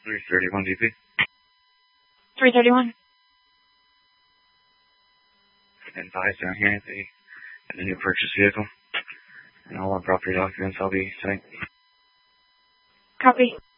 331 DP. 331. And advised down here at the new purchase vehicle. And all our property documents I'll be sending. Copy.